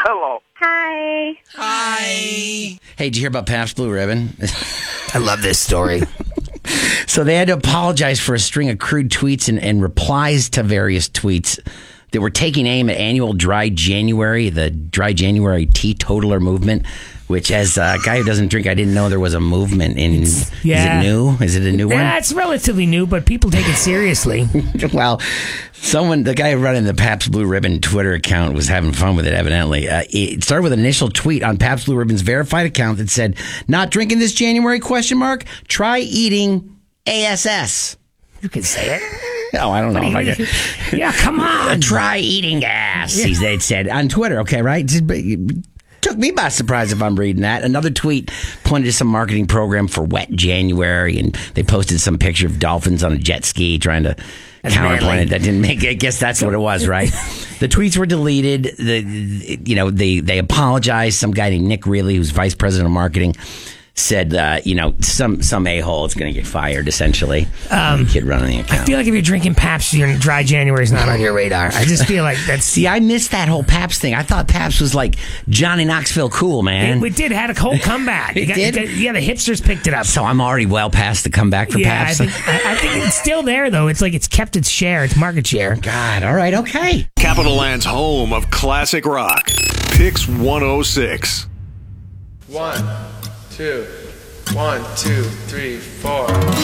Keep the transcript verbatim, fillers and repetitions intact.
Hello. Hi. Hi. Hey, did you hear about Pabst Blue Ribbon? I love this story. So they had to apologize for a string of crude tweets and, and replies to various tweets that were taking aim at annual Dry January, the Dry January teetotaler movement, which as a guy who doesn't drink, I didn't know there was a movement in. Yeah. Is it new? Is it a new one? Yeah, it's relatively new, but people take it seriously. Well, someone, the guy running the Pabst Blue Ribbon Twitter account was having fun with it, evidently. Uh, it started with an initial tweet on Pabst Blue Ribbon's verified account that said, not drinking this January, question mark, try eating A S S. You can say it. Oh, I don't know. What do you- Like a- yeah, come on. Try eating ass, he they said on Twitter. Okay, right? Just- but it took me by surprise if I'm reading that. Another tweet pointed to some marketing program for Wet January, and they posted some picture of dolphins on a jet ski trying to That's counterpoint manly. it. That didn't make. I guess that's what it was, right? The tweets were deleted. The you know they they apologized. Some guy named Nick Reilly, who's vice president of marketing, said, uh, you know, some some a-hole is going to get fired, essentially. Um, the kid running the account. I feel like if you're drinking Pabst, your Dry January is not on your radar. I just feel like that's... See, I missed that whole Pabst thing. I thought Pabst was like Johnny Knoxville cool, man. It, we did had a whole comeback. It got- did? got- yeah, the hipsters picked it up. So I'm already well past the comeback for yeah, I Pabst. think, I, I think it's still there, though. It's like it's kept its share, its market share. God, all right, okay. Capital Land's home of classic rock. Pix one oh six. One, two, one, two, three, four.